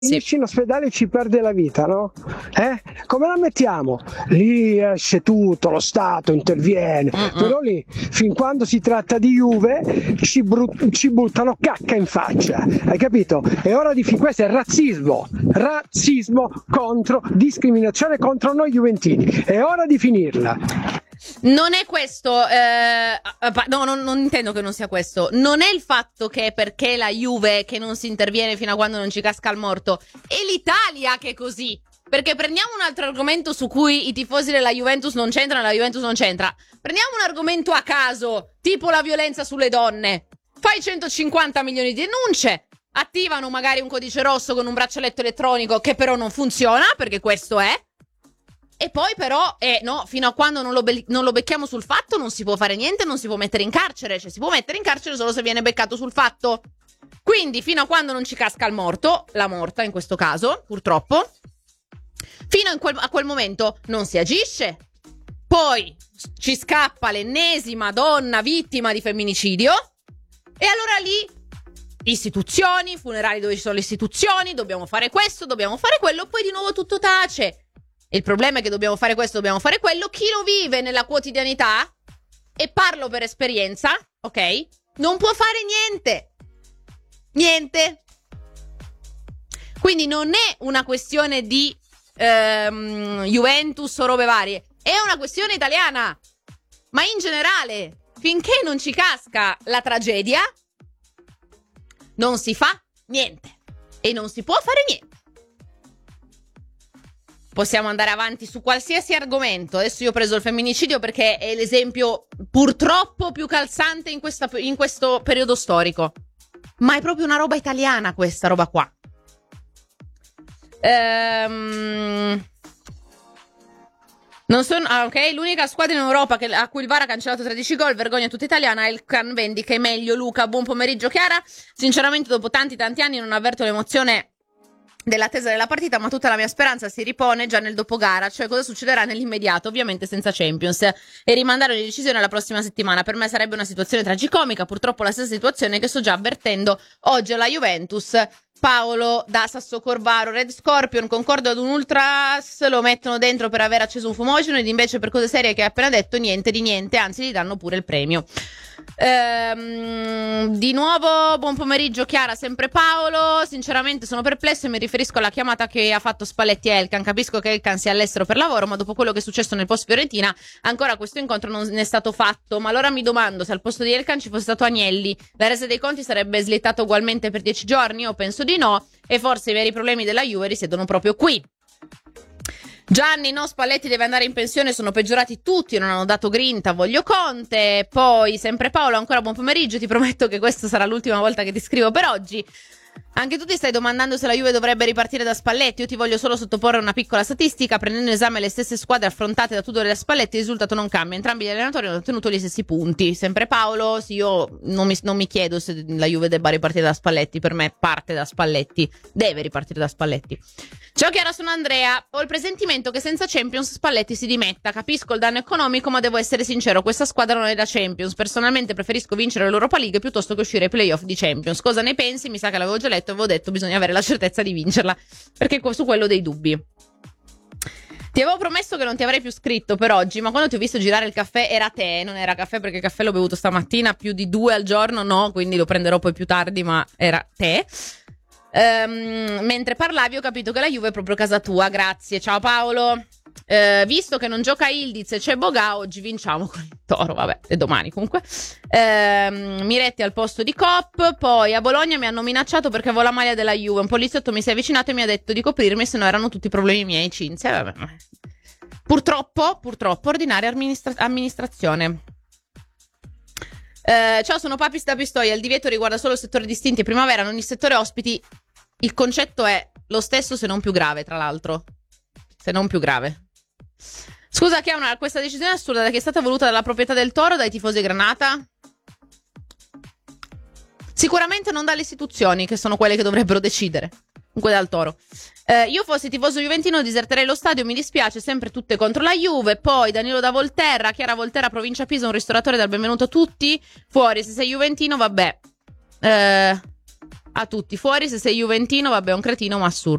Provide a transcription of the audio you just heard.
Sì. in ospedale ci perde la vita, no? Come la mettiamo? Lì esce tutto, lo Stato interviene, però lì, fin quando si tratta di Juve, ci buttano cacca in faccia, hai capito? È ora di questo è razzismo contro, discriminazione contro noi juventini, è ora di finirla. Non è questo, no, non intendo che non sia questo. Non è il fatto che perché la Juve che non si interviene fino a quando non ci casca il morto, è l'Italia che è così. Perché prendiamo un altro argomento su cui i tifosi della Juventus non c'entrano, la Juventus non c'entra. Prendiamo un argomento a caso, tipo la violenza sulle donne. Fai 150 milioni di denunce, attivano magari un codice rosso con un braccialetto elettronico che però non funziona, perché questo è. E poi però, no, fino a quando non lo becchiamo sul fatto non si può fare niente, non si può mettere in carcere. Cioè si può mettere in carcere solo se viene beccato sul fatto. Quindi fino a quando non ci casca il morto, la morta in questo caso, purtroppo, fino a quel momento non si agisce. Poi ci scappa l'ennesima donna vittima di femminicidio. E allora lì, istituzioni, funerali dove ci sono le istituzioni, dobbiamo fare questo, dobbiamo fare quello, poi di nuovo tutto tace. Il problema è che dobbiamo fare questo, dobbiamo fare quello. Chi lo vive nella quotidianità, e parlo per esperienza, ok? Non può fare niente. Niente. Quindi non è una questione di Juventus o robe varie. È una questione italiana. Ma in generale, finché non ci casca la tragedia, non si fa niente. E non si può fare niente. Possiamo andare avanti su qualsiasi argomento. Adesso io ho preso il femminicidio perché è l'esempio purtroppo più calzante in questo periodo storico. Ma è proprio una roba italiana questa roba qua. Non sono, ok, l'unica squadra in Europa a cui il VAR ha cancellato 13 gol, vergogna tutta italiana, è il Can Vendica. È meglio Luca, buon pomeriggio Chiara. Sinceramente dopo tanti anni non avverto l'emozione dell'attesa della partita, ma tutta la mia speranza si ripone già nel dopogara, cioè cosa succederà nell'immediato, ovviamente senza Champions, e rimandare le decisioni alla prossima settimana. Per me sarebbe una situazione tragicomica, purtroppo la stessa situazione che sto già avvertendo oggi alla Juventus. Paolo da Sassocorvaro. Red Scorpion, concordo ad un ultras, lo mettono dentro per aver acceso un fumogeno, ed invece per cose serie che hai appena detto niente di niente, anzi gli danno pure il premio. Di nuovo buon pomeriggio Chiara, sempre Paolo. Sinceramente sono perplesso e mi riferisco alla chiamata che ha fatto Spalletti a Elkan. Capisco che Elkan sia all'estero per lavoro, ma dopo quello che è successo nel post Fiorentina ancora questo incontro non è stato fatto. Ma allora mi domando, se al posto di Elkan ci fosse stato Agnelli, la resa dei conti sarebbe slittata ugualmente per 10 giorni? Io penso di no, e forse i veri problemi della Juve risiedono proprio qui. Gianni, no, Spalletti deve andare in pensione, sono peggiorati tutti, non hanno dato grinta, voglio Conte. Poi, sempre Paolo, ancora buon pomeriggio, ti prometto che questa sarà l'ultima volta che ti scrivo per oggi. Anche tu ti stai domandando se la Juve dovrebbe ripartire da Spalletti. Io ti voglio solo sottoporre una piccola statistica. Prendendo in esame le stesse squadre affrontate da Tudor e da Spalletti, il risultato non cambia. Entrambi gli allenatori hanno ottenuto gli stessi punti. Sempre Paolo, sì, io non mi chiedo se la Juve debba ripartire da Spalletti. Per me parte da Spalletti, deve ripartire da Spalletti. Ciao Chiara, sono Andrea. Ho il presentimento che senza Champions Spalletti si dimetta. Capisco il danno economico, ma devo essere sincero, questa squadra non è da Champions. Personalmente preferisco vincere l'Europa League piuttosto che uscire ai playoff di Champions. Cosa ne pensi? Mi sa che l'avevo già letto e avevo detto bisogna avere la certezza di vincerla, perché su quello ho dei dubbi. Ti avevo promesso che non ti avrei più scritto per oggi, ma quando ti ho visto girare il caffè era tè, non era caffè, perché il caffè l'ho bevuto stamattina, più di 2 al giorno no, quindi lo prenderò poi più tardi, ma era tè. Mentre parlavi ho capito che la Juve è proprio casa tua. Grazie, ciao Paolo. Visto che non gioca Ildiz e c'è Boga, oggi vinciamo con il Toro. Vabbè, è domani comunque. Miretti al posto di Cop. Poi a Bologna mi hanno minacciato perché avevo la maglia della Juve. Un poliziotto mi si è avvicinato e mi ha detto di coprirmi, se no erano tutti problemi miei. Cinzia, vabbè. Purtroppo ordinaria amministrazione. Ciao, sono Papis da Pistoia. Il divieto riguarda solo il settore distinti e primavera, non il settore ospiti. Il concetto è lo stesso, se non più grave, tra l'altro. Se non più grave. Scusa, che questa decisione assurda che è stata voluta dalla proprietà del Toro, dai tifosi Granata? Sicuramente non dalle istituzioni, che sono quelle che dovrebbero decidere. Comunque dal Toro. Io fossi tifoso juventino diserterei lo stadio, mi dispiace, sempre tutte contro la Juve. Poi Danilo da Volterra, Chiara Volterra, provincia Pisa, un ristoratore dal benvenuto a tutti. Fuori, se sei juventino, vabbè. a tutti. Fuori se sei juventino, vabbè, è un cretino, ma assurdo.